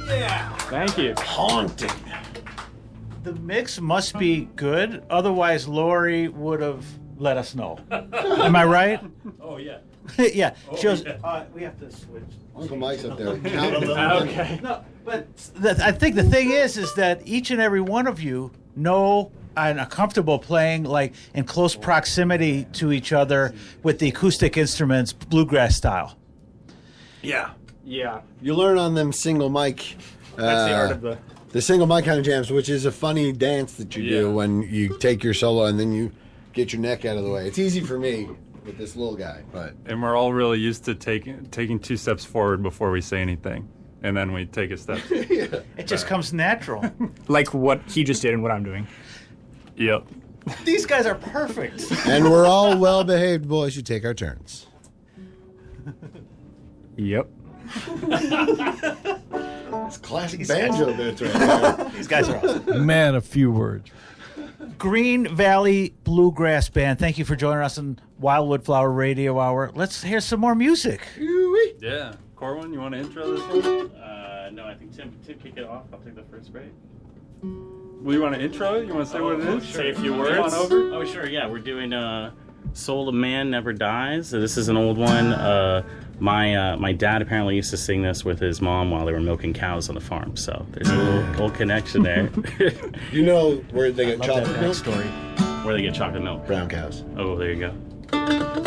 Yeah. Thank you. Haunting. The mix must be good, otherwise Lori would have let us know. Am I right? Oh, yeah. Yeah. She goes, yeah. we have to switch. Uncle Mike's up there. Counting. Okay. No, but I think the thing is that each and every one of you know and are comfortable playing like in close proximity to each other with the acoustic instruments, bluegrass style. Yeah. Yeah. You learn on them single mic. That's the art of the single mic kind of jams, which is a funny dance that you do when you take your solo and then you get your neck out of the way. It's easy for me with this little guy, but And we're all really used to taking 2 steps forward before we say anything, and then we take a step. It just comes natural. Like what he just did and what I'm doing. Yep. These guys are perfect. and we're all well behaved boys. You take our turns. Yep. It's classic banjo bits right there. These guys are awesome. Man, a few words. Green Valley Bluegrass Band, thank you for joining us on Wildwood Flower Radio Hour. Let's hear some more music. Yeah. Corwin, you want to intro this one? No, I think Tim kick it off. I'll take the first break. Well, you want to intro it? You want to say what it is? Say a few Come words. on over. Oh, sure. Yeah, we're doing "Soul of Man Never Dies." So this is an old one. My dad apparently used to sing this with his mom while they were milking cows on the farm. So there's a little connection there. You know where they get Love that chocolate milk? backstory. Where they get chocolate milk. Brown cows. Oh, there you go.